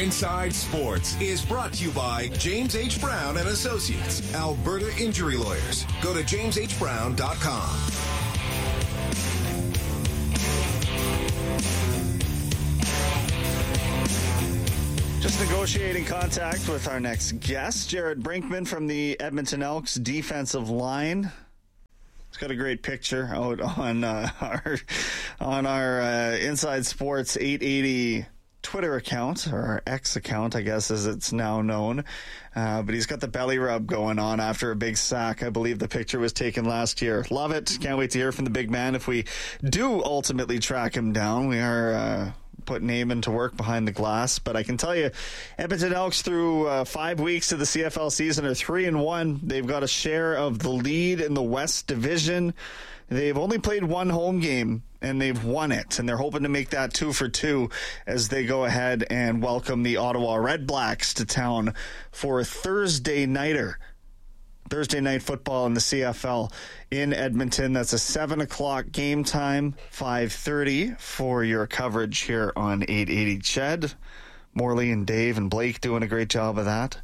Inside Sports is brought to you by James H. Brown and Associates, Alberta Injury Lawyers. Go to jameshbrown.com. Just negotiating contact with our next guest, Jared Brinkman from the Edmonton Elks defensive line. He's got a great picture out on our Inside Sports 880 Twitter account, or our X account, I guess, as it's now known. But he's got the belly rub going on after a big sack. I believe the picture was taken last year. Love it. Can't wait to hear from the big man if we do ultimately track him down. We are putting Eamon to work behind the glass. But I can tell you, Edmonton Elks through 5 weeks of the CFL season are 3-1. They've got a share of the lead in the West Division. They've only played one home game, and they've won it. And they're hoping to make that 2 for 2 as they go ahead and welcome the Ottawa Red Blacks to town for a Thursday night football in the CFL in Edmonton. That's a 7 o'clock game time, 5:30 for your coverage here on 880 Ched. Morley and Dave and Blake doing a great job of that.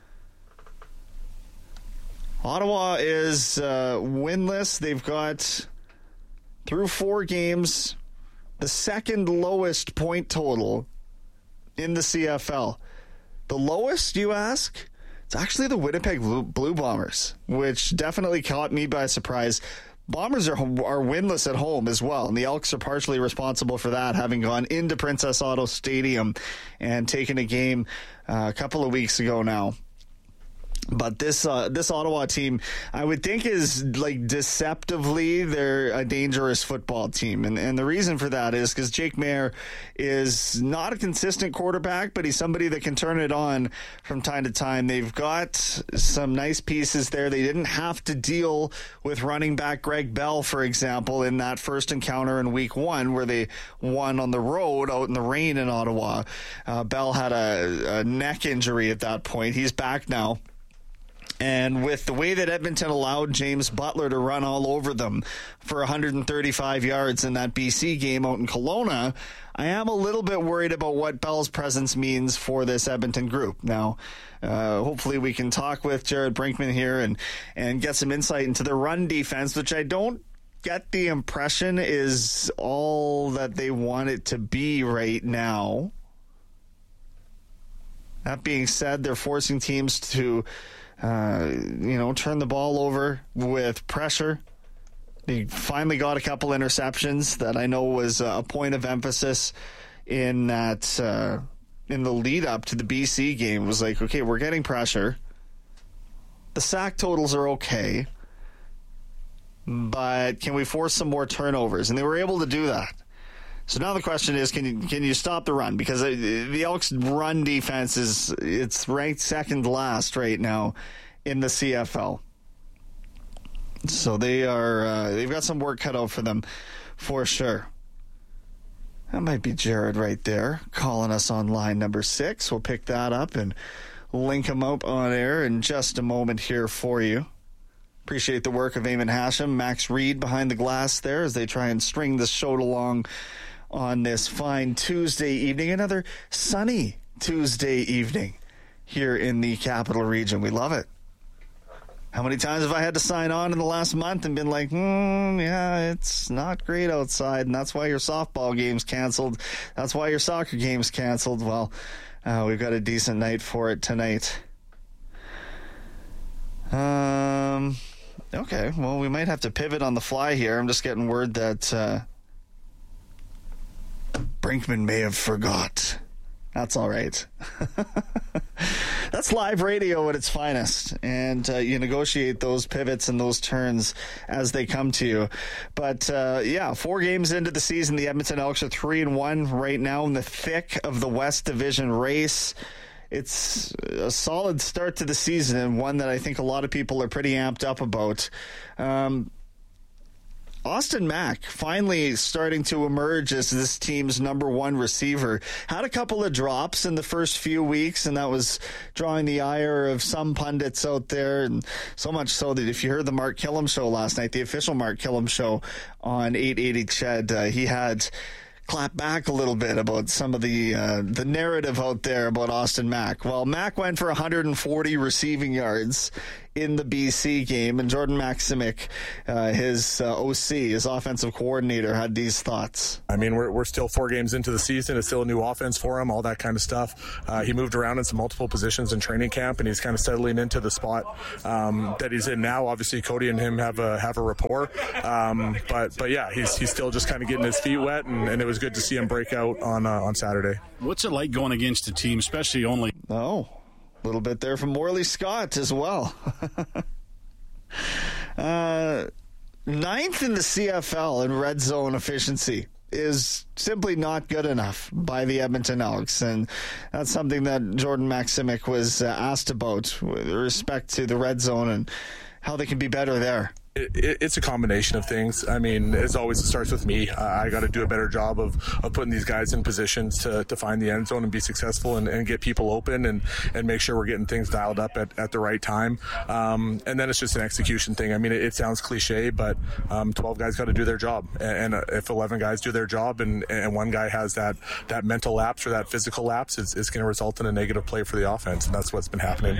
Ottawa is winless. They've got, through 4 games, the second lowest point total in the CFL. The lowest, you ask? It's actually the Winnipeg Blue Bombers, which definitely caught me by surprise. Bombers are winless at home as well, and the Elks are partially responsible for that, having gone into Princess Auto Stadium and taken a game a couple of weeks ago now. But this Ottawa team, I would think, is like deceptively they're a dangerous football team. And the reason for that is because Jake Maier is not a consistent quarterback, but he's somebody that can turn it on from time to time. They've got some nice pieces there. They didn't have to deal with running back Greg Bell, for example, in that first encounter in week 1 where they won on the road out in the rain in Ottawa. Bell had a neck injury at that point. He's back now. And with the way that Edmonton allowed James Butler to run all over them for 135 yards in that BC game out in Kelowna, I am a little bit worried about what Bell's presence means for this Edmonton group. Now, hopefully we can talk with Jared Brinkman here and get some insight into the run defense, which I don't get the impression is all that they want it to be right now. That being said, they're forcing teams to turn the ball over with pressure. They finally got a couple interceptions that I know was a point of emphasis in that in the lead up to the BC game. It was like, okay, we're getting pressure. The sack totals are okay, but can we force some more turnovers? And they were able to do that. So now the question is, can you stop the run? Because the Elks' run defense it's ranked second last right now in the CFL. So they've got some work cut out for them for sure. That might be Jared right there calling us on line number 6. We'll pick that up and link him up on air in just a moment here for you. Appreciate the work of Eamon Hashem, Max Reed behind the glass there as they try and string the show along on this fine Tuesday evening. Another sunny Tuesday evening here in the Capital Region. We love it. How many times have I had to sign on in the last month and been like, yeah, it's not great outside, and that's why your softball game's canceled. That's why your soccer game's canceled. Well, we've got a decent night for it tonight. Okay, well, we might have to pivot on the fly here. I'm just getting word that Brinkman may have forgot. That's all right. That's live radio at its finest, and you negotiate those pivots and those turns as they come to you. But 4 games into the season, the Edmonton Elks are 3-1 right now in the thick of the West Division race. It's a solid start to the season, and one that I think a lot of people are pretty amped up about. Austin Mack finally starting to emerge as this team's number 1 receiver. Had a couple of drops in the first few weeks, and that was drawing the ire of some pundits out there, and so much so that if you heard the Mark Killam show last night, the official Mark Killam show on 880 Ched, he had clap back a little bit about some of the narrative out there about Austin Mack. Well, Mack went for 140 receiving yards in the BC game, and Jordan Maksymic, his OC, his offensive coordinator, had these thoughts. I mean, we're still 4 games into the season. It's still a new offense for him, all that kind of stuff. He moved around in some multiple positions in training camp, and he's kind of settling into the spot that he's in now. Obviously, Cody and him have a rapport, but yeah, he's still just kind of getting his feet wet, and it was good to see him break out on Saturday. What's it like going against a team, especially only? Oh, a little bit there from Morley Scott as well. 9th in the CFL in red zone efficiency is simply not good enough by the Edmonton Elks, and that's something that Jordan Maksymic was asked about with respect to the red zone and how they can be better there. It's a combination of things. I mean, as always, it starts with me. I got to do a better job of putting these guys in positions to find the end zone and be successful and get people open and make sure we're getting things dialed up at the right time. And then it's just an execution thing. I mean, it sounds cliche, but 12 guys got to do their job. And if 11 guys do their job and one guy has that mental lapse or that physical lapse, it's going to result in a negative play for the offense. And that's what's been happening.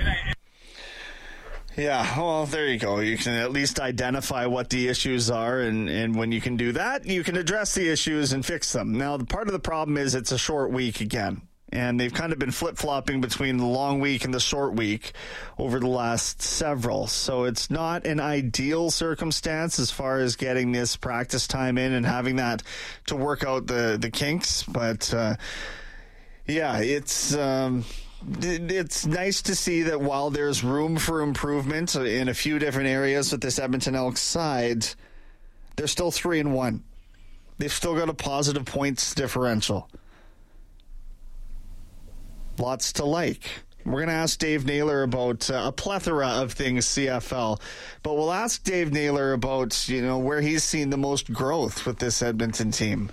Yeah, well, there you go. You can at least identify what the issues are, and when you can do that, you can address the issues and fix them. Now, the part of the problem is it's a short week again, and they've kind of been flip-flopping between the long week and the short week over the last several. So it's not an ideal circumstance as far as getting this practice time in and having that to work out the kinks. But, yeah, it's nice to see that while there's room for improvement in a few different areas with this Edmonton Elks side, they're still 3-1. They've still got a positive points differential. Lots to like. We're going to ask Dave Naylor about a plethora of things CFL, but we'll ask Dave Naylor about, where he's seen the most growth with this Edmonton team.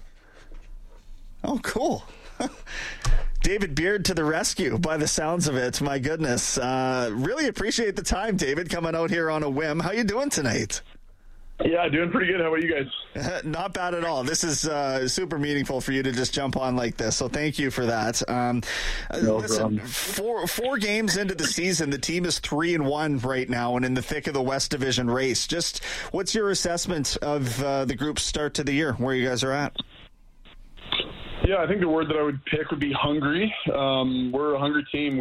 Oh, cool. David Beard to the rescue by the sounds of it. My goodness. Really appreciate the time, David, coming out here on a whim. How you doing tonight? Yeah, doing pretty good. How about you guys? Not bad at all. This is super meaningful for you to just jump on like this, so thank you for that. Listen, four games into the season, the team is 3-1 right now and in the thick of the West Division race. Just what's your assessment of the group's start to the year, where you guys are at? Yeah, I think the word that I would pick would be hungry. We're a hungry team.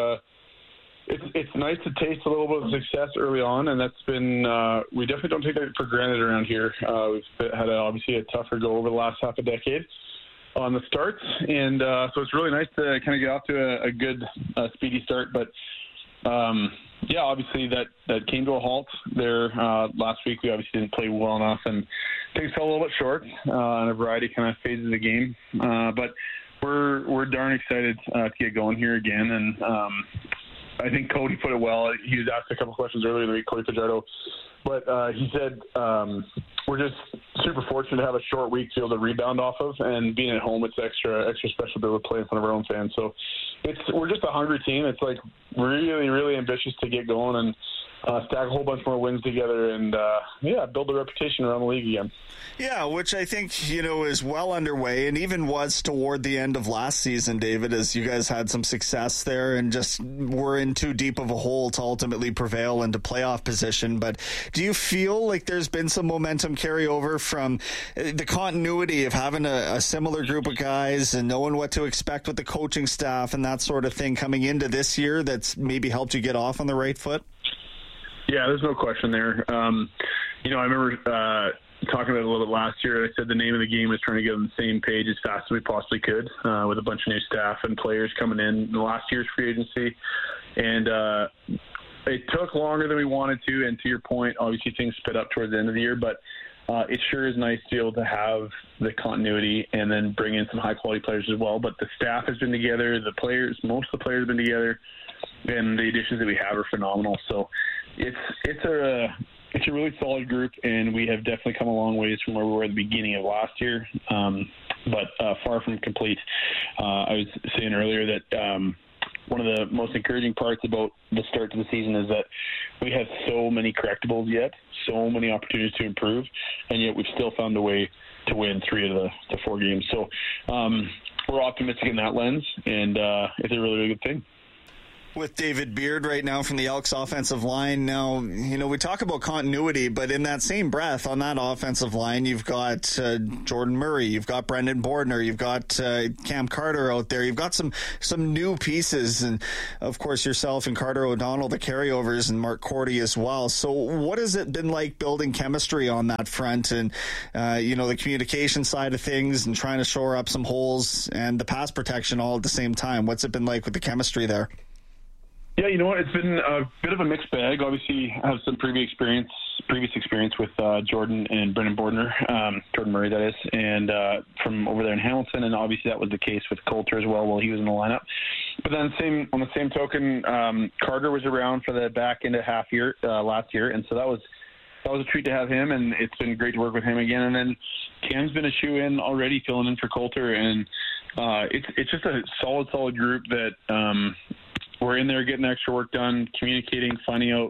It's nice to taste a little bit of success early on, and that's been we definitely don't take that for granted around here. We've had obviously a tougher go over the last half a decade on the starts, and so it's really nice to kind of get off to a good speedy start. But yeah, obviously that came to a halt there last week. We obviously didn't play well enough, and things fell a little bit short on a variety kind of phases of the game. But we're darn excited to get going here again, and I think Cody put it well. He was asked a couple questions earlier in the week, Cody Fajardo, but he said we're just super fortunate to have a short week to be able to rebound off of, and being at home, it's extra special to be able to play in front of our own fans. So we're just a hungry team. It's like really, really ambitious to get going and stack a whole bunch more wins together and, build a reputation around the league again. Yeah, which I think, is well underway and even was toward the end of last season, David, as you guys had some success there and just were in too deep of a hole to ultimately prevail into playoff position. But do you feel like there's been some momentum carryover from the continuity of having a similar group of guys and knowing what to expect with the coaching staff and that sort of thing coming into this year that's maybe helped you get off on the right foot? Yeah, there's no question there. I remember talking about it a little bit last year. I said the name of the game was trying to get on the same page as fast as we possibly could with a bunch of new staff and players coming in the last year's free agency. And it took longer than we wanted to. And to your point, obviously things sped up towards the end of the year. But it sure is nice to be able to have the continuity and then bring in some high-quality players as well. But the staff has been together. Most of the players have been together. And the additions that we have are phenomenal. So it's a really solid group, and we have definitely come a long ways from where we were at the beginning of last year, but far from complete. I was saying earlier that one of the most encouraging parts about the start to the season is that we have so many correctables yet, so many opportunities to improve, and yet we've still found a way win 3 of the 4 games. So we're optimistic in that lens, and it's a really, really good thing. With David Beard right now from the Elks offensive line. Now, we talk about continuity, but in that same breath, on that offensive line, you've got Jordan Murray, you've got Brendan Bordner, you've got Cam Carter out there. You've got some new pieces, and of course yourself and Carter O'Donnell, the carryovers, and Mark Cordy as well. So what has it been like building chemistry on that front, and the communication side of things, and trying to shore up some holes and the pass protection all at the same time? What's it been like with the chemistry there? Yeah, you know what? It's been a bit of a mixed bag. Obviously, I have some previous experience with Jordan and Brendan Bordner, Jordan Murray, that is, and from over there in Hamilton, and obviously that was the case with Coulter as well while he was in the lineup. But then on the same token, Carter was around for the back end of last year, and so that was a treat to have him, and it's been great to work with him again. And then Cam's been a shoe-in already, filling in for Coulter, and it's just a solid group that we're in there getting extra work done, communicating, finding out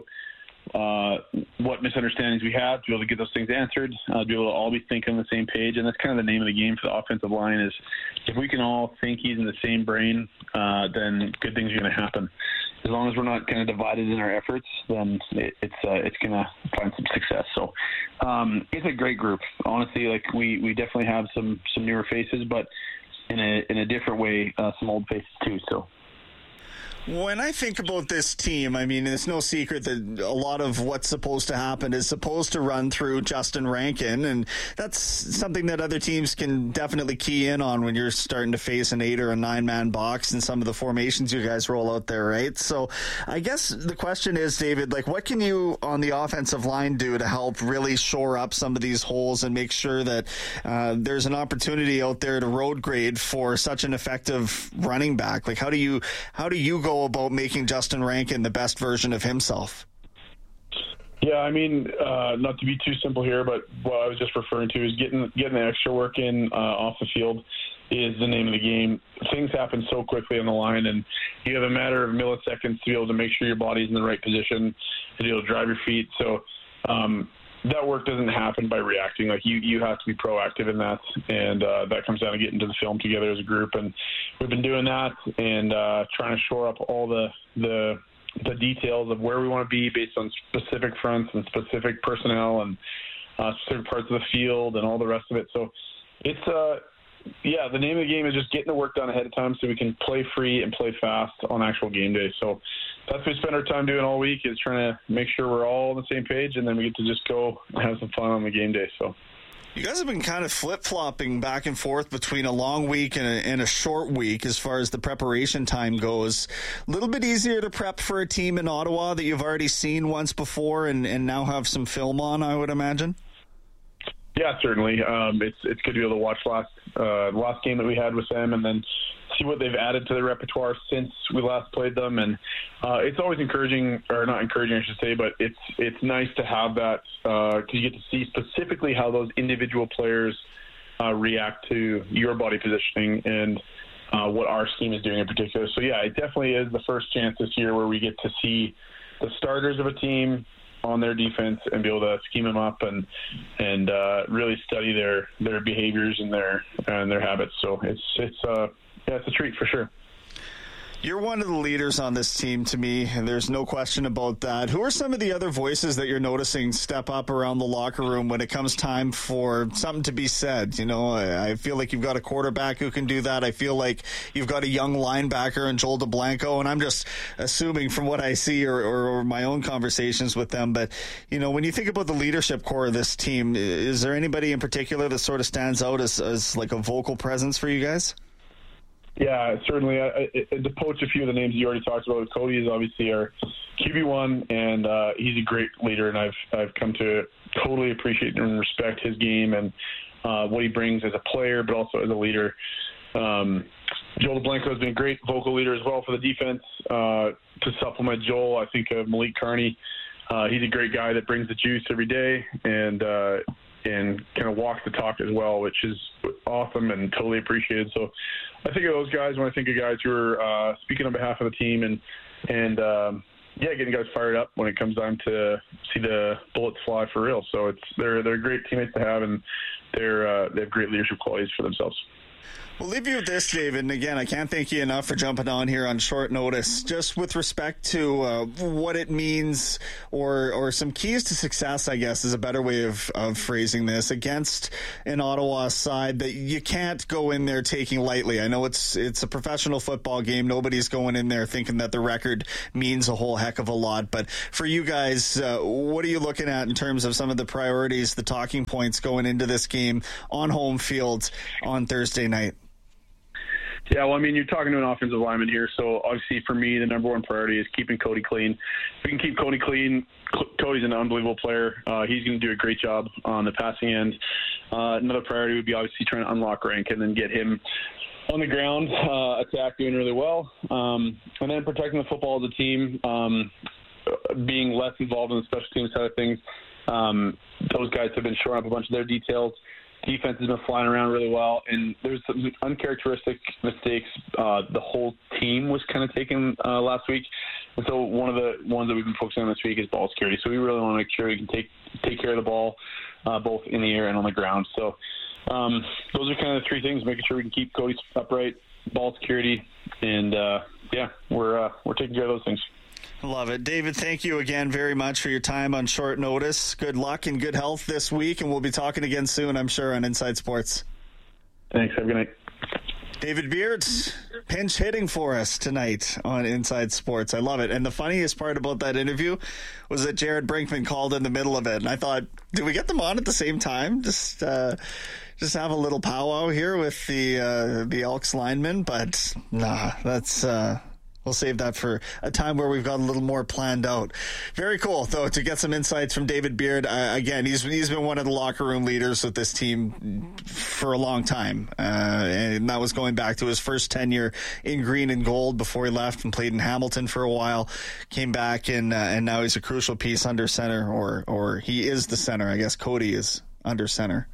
what misunderstandings we have, to be able to get those things answered, to be able to all be thinking on the same page. And that's kind of the name of the game for the offensive line, is if we can all think he's in the same brain, then good things are going to happen. As long as we're not kind of divided in our efforts, then it's going to find some success. So it's a great group. Honestly, like we definitely have some newer faces, but in a different way, some old faces too. So. When I think about this team, I mean, it's no secret that a lot of what's supposed to happen is supposed to run through Justin Rankin, and that's something that other teams can definitely key in on when you're starting to face an 8 or a 9-man box and some of the formations you guys roll out there, right? So I guess the question is, David, like, what can you on the offensive line do to help really shore up some of these holes and make sure that there's an opportunity out there to road grade for such an effective running back? Like, how do you go about making Justin Rankin the best version of himself? Yeah, I mean, not to be too simple here, but what I was just referring to is getting the extra work in off the field is the name of the game. Things happen so quickly on the line, and you have a matter of milliseconds to be able to make sure your body's in the right position, to be able to drive your feet. So that work doesn't happen by reacting. Like you have to be proactive in that, and that comes down to getting to the film together as a group. And we've been doing that and trying to shore up all the details of where we want to be based on specific fronts and specific personnel and specific parts of the field and all the rest of it. So it's the name of the game is just getting the work done ahead of time so we can play free and play fast on actual game day. So that's what we spend our time doing all week, is trying to make sure we're all on the same page, and then we get to just go and have some fun on the game day. So you guys have been kind of flip-flopping back and forth between a long week and a short week as far as the preparation time goes. A little bit easier to prep for a team in Ottawa that you've already seen once before and now have some film on, I would imagine? Yeah, certainly. It's good to be able to watch last game that we had with them, and then see what they've added to the repertoire since we last played them. And it's always encouraging, or not encouraging, I should say, but it's nice to have that because you get to see specifically how those individual players react to your body positioning and what our scheme is doing in particular. So yeah, it definitely is the first chance this year where we get to see the starters of a team on their defense and be able to scheme them up and really study their behaviors and their habits. So it's a treat for sure. You're one of the leaders on this team to me, and there's no question about that. Who are some of the other voices that you're noticing step up around the locker room when it comes time for something to be said? You know, I feel like you've got a quarterback who can do that. I feel like you've got a young linebacker in Joel DeBlanco, and I'm just assuming from what I see or my own conversations with them. But, you know, when you think about the leadership core of this team, is there anybody in particular that sort of stands out as like a vocal presence for you guys? Yeah, certainly. To poach a few of the names you already talked about, Cody is obviously our QB1, and he's a great leader, and I've come to totally appreciate and respect his game and what he brings as a player, but also as a leader. Joel DeBlanco has been a great vocal leader as well for the defense. To supplement Joel, I think of Malik Carney. He's a great guy that brings the juice every day and kind of walks the talk as well, which is awesome and totally appreciated. So I think of those guys when I think of guys who are speaking on behalf of the team and getting guys fired up when it comes time to see the bullets fly for real. So they're great teammates to have, and they have great leadership qualities for themselves. We'll leave you with this, David. And again, I can't thank you enough for jumping on here on short notice. Just with respect to what it means, or some keys to success, I guess, is a better way of phrasing this, against an Ottawa side that you can't go in there taking lightly. I know it's a professional football game. Nobody's going in there thinking that the record means a whole heck of a lot. But for you guys, what are you looking at in terms of some of the priorities, the talking points going into this game on home field on Thursday night? Yeah, well, I mean, you're talking to an offensive lineman here, so obviously for me, the number one priority is keeping Cody clean. If we can keep Cody clean, Cody's an unbelievable player. He's going to do a great job on the passing end. Another priority would be obviously trying to unlock Rank and then get him on the ground, attack doing really well, and then protecting the football as a team, being less involved in the special teams side of things. Those guys have been shoring up a bunch of their details. Defense has been flying around really well, and there's some uncharacteristic mistakes the whole team was kind of taking last week. And so one of the ones that we've been focusing on this week is ball security. So we really want to make sure we can take care of the ball both in the air and on the ground. So those are kind of the three things: making sure we can keep Cody upright, ball security, and we're taking care of those things. Love it. David, thank you again very much for your time on short notice. Good luck and good health this week, and we'll be talking again soon, I'm sure, on Inside Sports. Thanks. Have a good night. David Beard, pinch hitting for us tonight on Inside Sports. I love it. And the funniest part about that interview was that Jared Brinkman called in the middle of it, and I thought, did we get them on at the same time? Just have a little powwow here with the Elks linemen, but nah, that's... We'll save that for a time where we've got a little more planned out. Very cool, though, to get some insights from David Beard. Again, he's been one of the locker room leaders with this team for a long time. And that was going back to his first tenure in green and gold before he left and played in Hamilton for a while. Came back and now he's a crucial piece under center, or he is the center. I guess Cody is under center.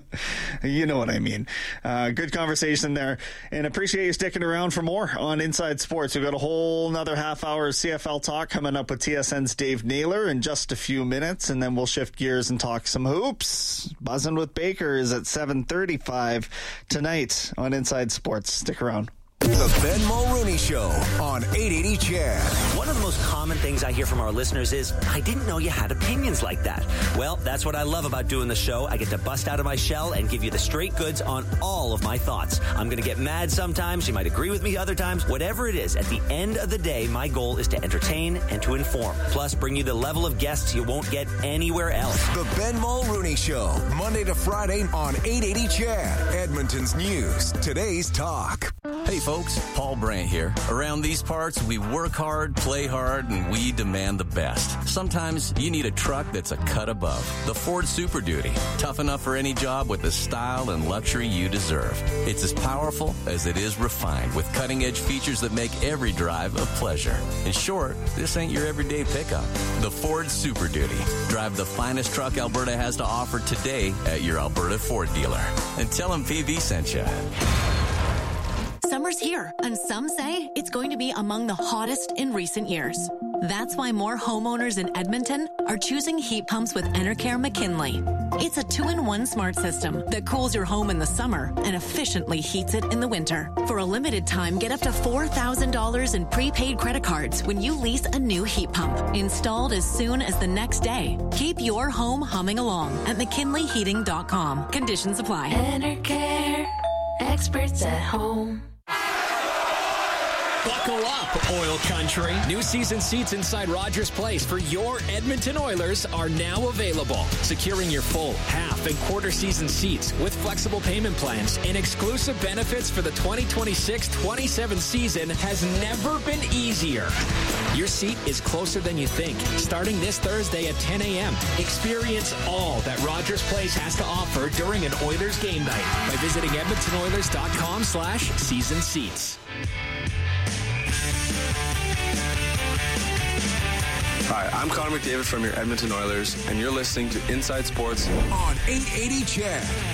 You know what I mean. Good conversation there, and appreciate you sticking around for more on Inside Sports. We've got a whole another half hour of CFL talk coming up with TSN's Dave Naylor in just a few minutes, and then we'll shift gears and talk some hoops. Buzzing with Baker is at 7:35 tonight on Inside Sports. Stick around. The Ben Mulrooney Show on 880 CHED. One of the most common things I hear from our listeners is, I didn't know you had opinions like that. Well, that's what I love about doing the show. I get to bust out of my shell and give you the straight goods on all of my thoughts. I'm going to get mad sometimes. You might agree with me other times. Whatever it is, at the end of the day, my goal is to entertain and to inform. Plus, bring you the level of guests you won't get anywhere else. The Ben Mulrooney Show, Monday to Friday on 880 CHED. Edmonton's news, today's talk. Hey folks, Paul Brandt here. Around these parts, we work hard, play hard, and we demand the best. Sometimes you need a truck that's a cut above. The Ford Super Duty. Tough enough for any job with the style and luxury you deserve. It's as powerful as it is refined, with cutting-edge features that make every drive a pleasure. In short, this ain't your everyday pickup. The Ford Super Duty. Drive the finest truck Alberta has to offer today at your Alberta Ford dealer. And tell them PV sent you. Summer's here, and some say it's going to be among the hottest in recent years. That's why more homeowners in Edmonton are choosing heat pumps with Enercare McKinley. It's a 2-in-1 smart system that cools your home in the summer and efficiently heats it in the winter. For a limited time, get up to $4,000 in prepaid credit cards when you lease a new heat pump, installed as soon as the next day. Keep your home humming along at McKinleyHeating.com. Conditions apply. Enercare, experts at home. Buckle up, Oil Country. New season seats inside Rogers Place for your Edmonton Oilers are now available. Securing your full, half, and quarter season seats with flexible payment plans and exclusive benefits for the 2026-27 season has never been easier. Your seat is closer than you think. Starting this Thursday at 10 a.m. Experience all that Rogers Place has to offer during an Oilers game night by visiting EdmontonOilers.com/season seats. Hi, I'm Connor McDavid from your Edmonton Oilers, and you're listening to Inside Sports on 880 CHED.